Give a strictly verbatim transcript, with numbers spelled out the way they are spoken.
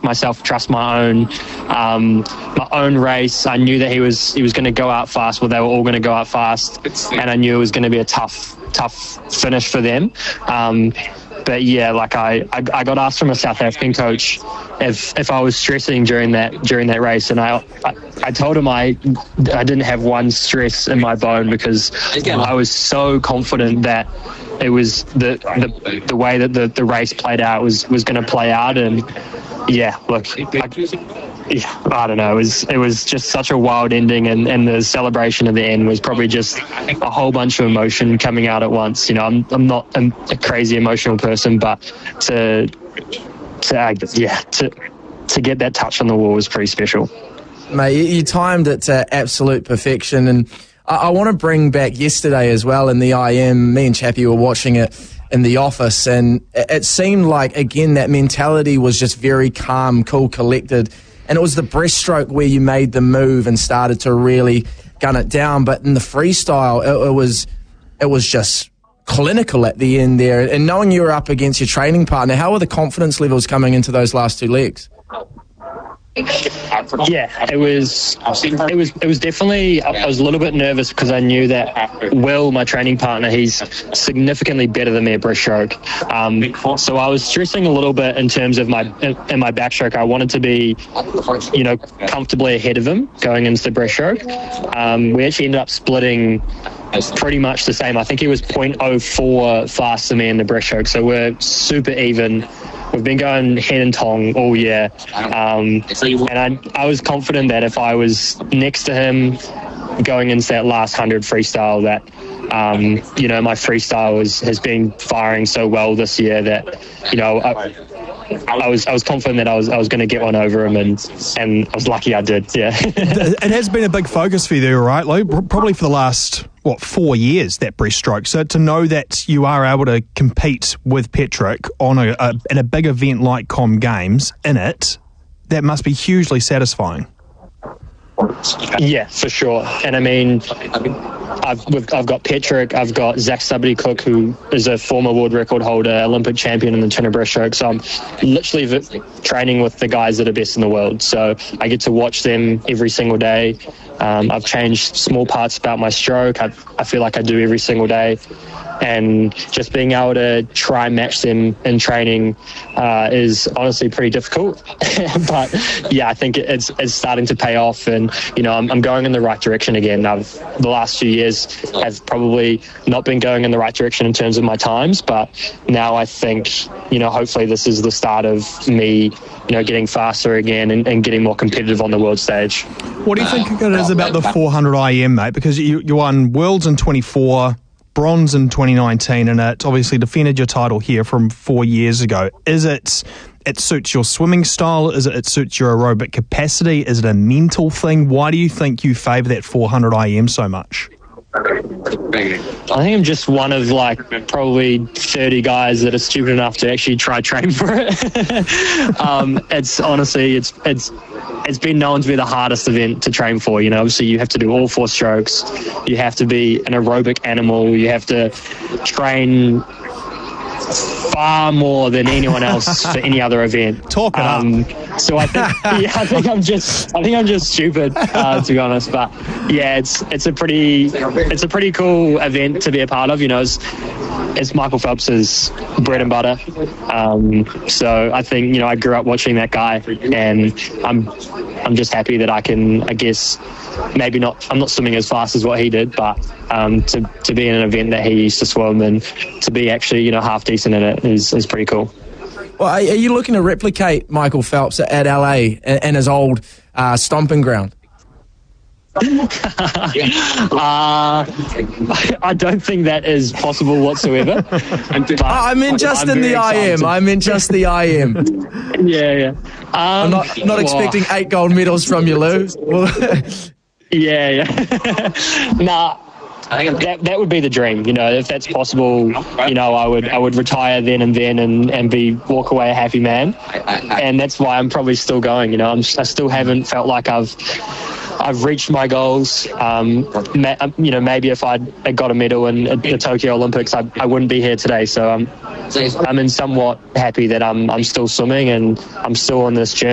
myself, trust my own um, my own race. I knew that he was he was going to go out fast. Well, they were all going to go out fast, and I knew it was going to be a tough tough finish for them. Um, But yeah, like I, I, I got asked from a South African coach if if I was stressing during that during that race, and I I, I told him I I didn't have one stress in my bone because I was so confident that it was the the, the way that the, the race played out was, was going to play out. And yeah, look, I, yeah, I don't know. It was it was just such a wild ending, and, and the celebration at the end was probably just a whole bunch of emotion coming out at once. You know, I'm I'm not a, a crazy emotional person, but to to uh, yeah to to get that touch on the wall was pretty special. Mate, you, you timed it to absolute perfection, and I, I want to bring back yesterday as well in the I M. Me and Chappie were watching it in the office, and it, it seemed like again that mentality was just very calm, cool, collected. And it was the breaststroke where you made the move and started to really gun it down. But in the freestyle, it, it was it was just clinical at the end there. And knowing you were up against your training partner, how were the confidence levels coming into those last two legs? Yeah, it was. It was. It was definitely. I was a little bit nervous because I knew that Will, my training partner, he's significantly better than me at breaststroke. Um, so I was stressing a little bit in terms of my in my backstroke. I wanted to be, you know, comfortably ahead of him going into the breaststroke. Um, we actually ended up splitting pretty much the same. I think he was zero point zero four faster than me in the breaststroke. So we're super even. We've been going head and tongue all year, um, and I, I was confident that if I was next to him going into that last hundred freestyle, that um, you know my freestyle was, has been firing so well this year that you know I, I was I was confident that I was I was going to get one over him, and and I was lucky I did. Yeah, it has been a big focus for you there, right, Lou? Probably for the last what four years, that breaststroke. So to know that you are able to compete with Petrick on a, a in a big event like Com Games in it, that must be hugely satisfying. Yeah, for sure. And I mean, I've we've, I've got Petrick, I've got Zach Subity-Cook, who is a former world record holder, Olympic champion in the twin breaststroke. So I'm literally v- training with the guys that are best in the world. So I get to watch them every single day. Um, I've changed small parts about my stroke. I, I feel like I do every single day. And just being able to try and match them in training uh, is honestly pretty difficult. But yeah, I think it's it's starting to pay off, and you know I'm, I'm going in the right direction again. I've the last few years have probably not been going in the right direction in terms of my times, but now I think you know hopefully this is the start of me you know getting faster again and, and getting more competitive on the world stage. What do you think it is about the four hundred I M, mate? Because you you won Worlds in twenty-four. Bronze in twenty nineteen, and it obviously defended your title here from four years ago. Is it it suits your swimming style? Is it it suits your aerobic capacity? Is it a mental thing? Why do you think you favour that four hundred I M so much? I think I'm just one of like probably thirty guys that are stupid enough to actually try train for it. um, it's honestly, it's it's it's been known to be the hardest event to train for. You know, obviously you have to do all four strokes. You have to be an aerobic animal. You have to train far more than anyone else for any other event. Talk it um, up. So I think, yeah, I think I'm just, I think I'm just stupid, uh, to be honest. But yeah, it's it's a pretty, it's a pretty cool event to be a part of. You know, it's, it's Michael Phelps's bread and butter. Um, so I think you know I grew up watching that guy, and I'm, I'm just happy that I can, I guess, maybe not, I'm not swimming as fast as what he did, but um, to to be in an event that he used to swim and to be actually you know half decent in it is is pretty cool. Well, are you looking to replicate Michael Phelps at L A and his old uh, stomping ground? uh, I don't think that is possible whatsoever. But I mean, just I'm in the I M. I mean, just the I M. yeah, yeah. Um, I'm not not expecting well, eight gold medals from you, Lou. yeah, yeah. nah. That that would be the dream, you know. If that's possible, you know, I would I would retire then and then and, and be walk away a happy man, and that's why I'm probably still going. You know, I'm I still haven't felt like I've I've reached my goals. Um, ma- you know, maybe if I'd got a medal in the Tokyo Olympics, I I wouldn't be here today. So I'm I'm in somewhat happy that I'm I'm still swimming and I'm still on this journey.